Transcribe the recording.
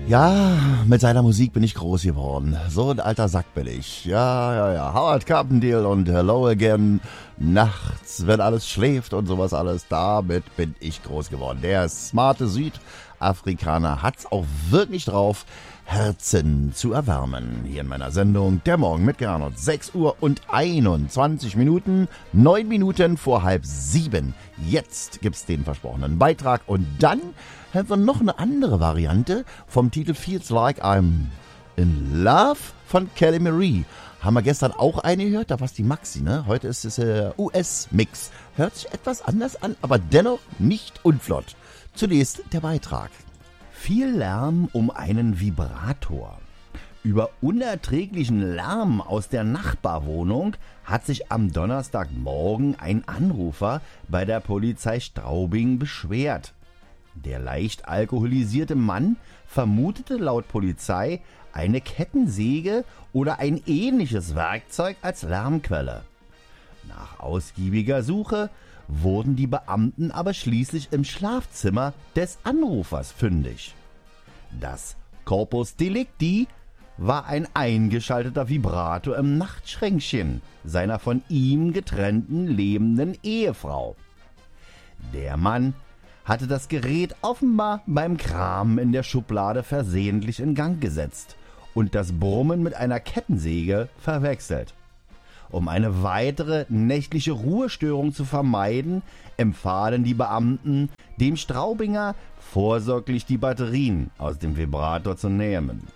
Ja, mit seiner Musik bin ich groß geworden. So ein alter Sack bin ich. Ja. Howard Carpendale und Hello Again. Nachts, wenn alles schläft und sowas alles. Damit bin ich groß geworden. Der smarte Südafrikaner hat's auch wirklich drauf, Herzen zu erwärmen. Hier in meiner Sendung Der Morgen mit Gernot. 6 Uhr und 21 Minuten. 9 Minuten vor 6:30. Jetzt gibt's den versprochenen Beitrag. Und dann haben wir noch eine andere Variante vom Titel Feels Like I'm in Love von Kelly Marie. Haben wir gestern auch eine gehört, da war es die Maxi, ne? Heute ist es US-Mix. Hört sich etwas anders an, aber dennoch nicht unflott. Zunächst der Beitrag. Viel Lärm um einen Vibrator. Über unerträglichen Lärm aus der Nachbarwohnung hat sich am Donnerstagmorgen ein Anrufer bei der Polizei Straubing beschwert. Der leicht alkoholisierte Mann vermutete laut Polizei eine Kettensäge oder ein ähnliches Werkzeug als Lärmquelle. Nach ausgiebiger Suche wurden die Beamten aber schließlich im Schlafzimmer des Anrufers fündig. Das Corpus Delicti war ein eingeschalteter Vibrator im Nachtschränkchen seiner von ihm getrennten lebenden Ehefrau. Der Mann hatte das Gerät offenbar beim Kramen in der Schublade versehentlich in Gang gesetzt und das Brummen mit einer Kettensäge verwechselt. Um eine weitere nächtliche Ruhestörung zu vermeiden, empfahlen die Beamten, dem Straubinger vorsorglich die Batterien aus dem Vibrator zu nehmen.